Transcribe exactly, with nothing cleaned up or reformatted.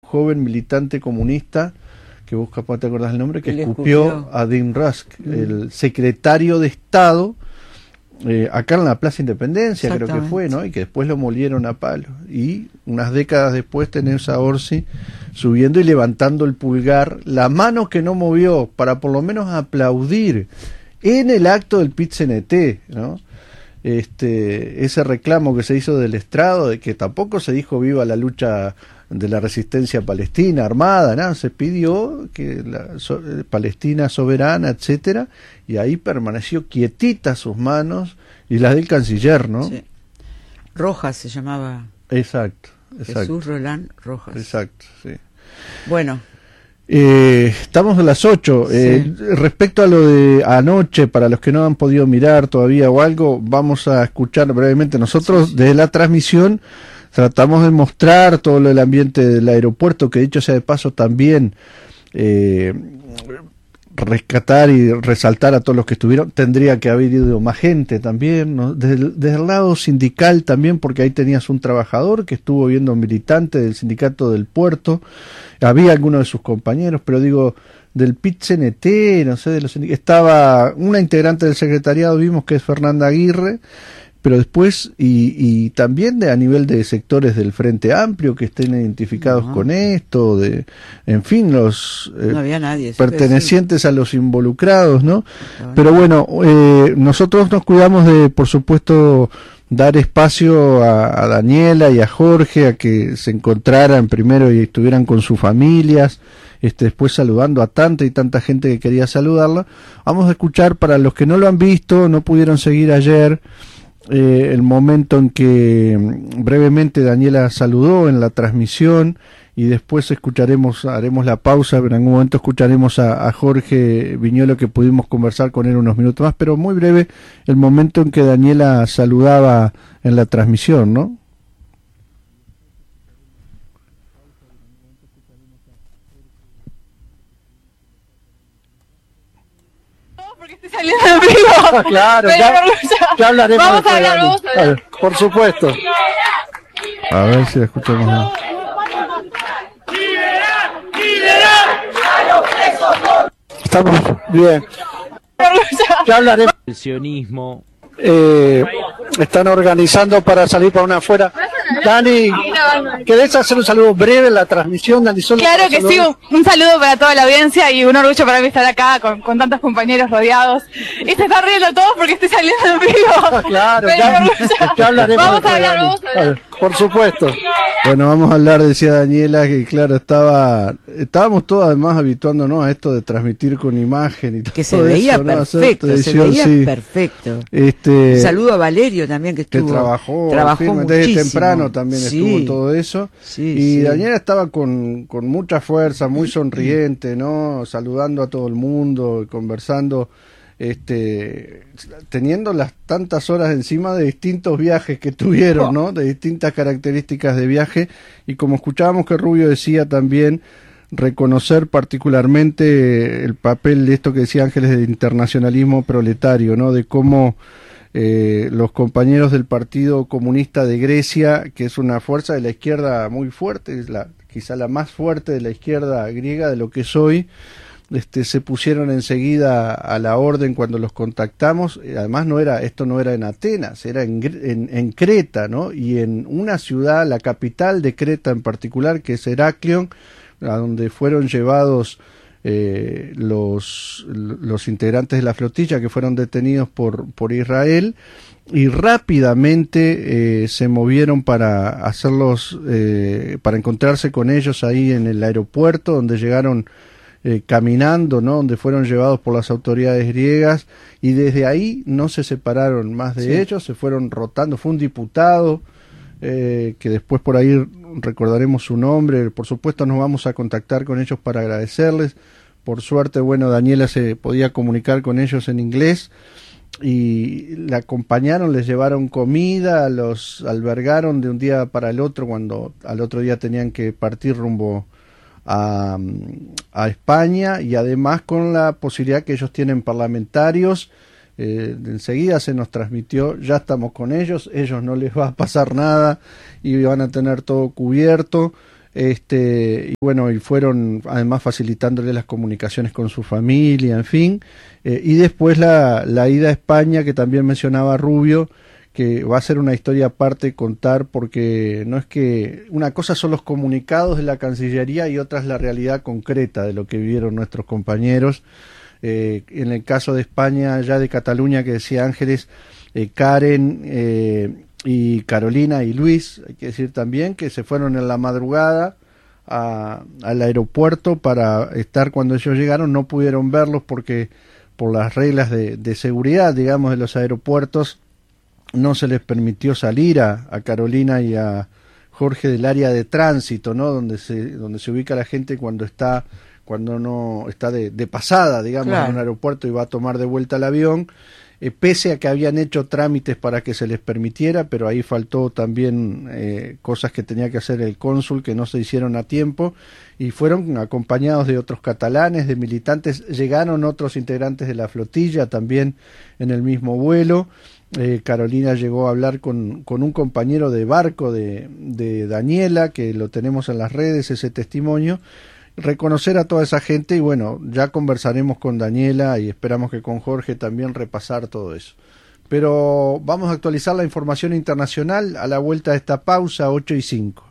joven militante comunista, que vos capaz te acordás el nombre, que Le escupió, escupió a Dean Rusk, Mm. el secretario de Estado, eh, acá en la Plaza Independencia, creo que fue, ¿no? Y que después lo molieron a palo. Y unas décadas después tenés a Orsi subiendo y levantando el pulgar, la mano que no movió, para por lo menos aplaudir en el acto del Pit-C N-T, ¿no? Este, ese reclamo que se hizo del estrado, de que tampoco se dijo viva la lucha de la resistencia palestina armada, ¿no? Se pidió que la so, Palestina soberana, etcétera, y ahí permaneció quietita sus manos y las del canciller, ¿no? Sí. Rojas se llamaba. Exacto, exacto. Jesús Roland Rojas. Exacto, sí. Bueno. Eh, estamos a las ocho. Sí. Eh, respecto a lo de anoche, para los que no han podido mirar todavía o algo, vamos a escuchar brevemente. Nosotros, sí, sí. desde la transmisión, tratamos de mostrar todo lo del ambiente del aeropuerto, que dicho sea de paso también eh, rescatar y resaltar a todos los que estuvieron. Tendría que haber ido más gente también, ¿no? Desde el, desde el lado sindical también, porque ahí tenías un trabajador que estuvo viendo militante del sindicato del puerto. Había algunos de sus compañeros, pero digo, del Pit-C N T, no sé, de los sindicatos. Estaba una integrante del secretariado, vimos que es Fernanda Aguirre, pero después, y, y también de a nivel de sectores del Frente Amplio que estén identificados no. con esto, de, en fin, los eh, no había nadie, pertenecientes a los involucrados, ¿no? No, pero bueno, eh, nosotros nos cuidamos de, por supuesto, dar espacio a, a Daniela y a Jorge a que se encontraran primero y estuvieran con sus familias, este, después saludando a tanta y tanta gente que quería saludarla. Vamos a escuchar, para los que no lo han visto, no pudieron seguir ayer, Eh, el momento en que brevemente Daniela saludó en la transmisión, y después escucharemos, haremos la pausa, en algún momento escucharemos a, a Jorge Viñolo, que pudimos conversar con él unos minutos más, pero muy breve el momento en que Daniela saludaba en la transmisión, ¿no? Estoy saliendo en vivo. Ah, claro, ya, ya hablaremos. Vamos a hablar, vamos a hablar. Por supuesto. A ver si la escuchamos. ¿No? Estamos bien. Ya hablaremos. El sionismo. Eh, están organizando para salir para una afuera. Dani, ¿querés hacer un saludo breve en la transmisión, Dani? Solo claro que sí, un, un saludo para toda la audiencia y un orgullo para mí estar acá con, con tantos compañeros rodeados. Y se están riendo todos porque estoy saliendo en vivo. Ah, claro, ya, ya hablaremos. Vamos a hablar, vamos a hablar. Por supuesto. Bueno, vamos a hablar, decía Daniela, que claro, estaba estábamos todos además habituándonos a esto de transmitir con imagen y todo. Que se veía eso, ¿no? perfecto, edición, se veía sí. perfecto. Este, un saludo a Valerio también, que estuvo, que trabajó, trabajó firme, muchísimo. Desde temprano también sí. estuvo todo eso. Sí, y sí. Daniela estaba con, con mucha fuerza, muy sonriente, ¿no? Saludando a todo el mundo, conversando, este, teniendo las tantas horas encima de distintos viajes que tuvieron, ¿no? De distintas características de viaje, y como escuchábamos que Rubio decía también, reconocer particularmente el papel de esto que decía Ángeles, de internacionalismo proletario, ¿no? De cómo eh, los compañeros del Partido Comunista de Grecia, que es una fuerza de la izquierda muy fuerte, es la, quizá la más fuerte de la izquierda griega de lo que es hoy, este, se pusieron enseguida a la orden cuando los contactamos. Además no era, esto no era en Atenas, era en, en, en Creta, ¿no? Y en una ciudad, la capital de Creta en particular, que es Heraclión, a donde fueron llevados eh, los, los integrantes de la flotilla que fueron detenidos por, por Israel, y rápidamente eh, se movieron para hacerlos, eh, para encontrarse con ellos ahí en el aeropuerto, donde llegaron Eh, caminando, ¿no? Donde fueron llevados por las autoridades griegas, y desde ahí no se separaron más de sí. ellos, se fueron rotando. Fue un diputado eh, que después por ahí recordaremos su nombre. Por supuesto nos vamos a contactar con ellos para agradecerles. Por suerte, bueno, Daniela se podía comunicar con ellos en inglés y la acompañaron, les llevaron comida, los albergaron de un día para el otro, cuando al otro día tenían que partir rumbo A, a España, y además con la posibilidad que ellos tienen parlamentarios. Eh, enseguida se nos transmitió, ya estamos con ellos, ellos no les va a pasar nada y van a tener todo cubierto. Este, y bueno, y fueron además facilitándole las comunicaciones con su familia, en fin, eh, y después la, la ida a España, que también mencionaba Rubio, que va a ser una historia aparte contar, porque no es que una cosa son los comunicados de la Cancillería y otra es la realidad concreta de lo que vivieron nuestros compañeros. Eh, en el caso de España, ya de Cataluña, que decía Ángeles, eh, Karen eh, y Carolina y Luis, hay que decir también que se fueron en la madrugada a, al aeropuerto para estar cuando ellos llegaron. No pudieron verlos porque por las reglas de, de seguridad, digamos, de los aeropuertos, no se les permitió salir a, a Carolina y a Jorge del área de tránsito, ¿no? Donde se, donde se ubica la gente cuando está, cuando no está de, de pasada, digamos, claro, en un aeropuerto y va a tomar de vuelta el avión, eh, pese a que habían hecho trámites para que se les permitiera, pero ahí faltó también eh, cosas que tenía que hacer el cónsul que no se hicieron a tiempo, y fueron acompañados de otros catalanes, de militantes. Llegaron otros integrantes de la flotilla también en el mismo vuelo. Eh, Carolina llegó a hablar con, con un compañero de barco de, de Daniela, que lo tenemos en las redes, ese testimonio, reconocer a toda esa gente, y bueno, ya conversaremos con Daniela y esperamos que con Jorge también repasar todo eso. Pero vamos a actualizar la información internacional a la vuelta de esta pausa, ocho y cinco.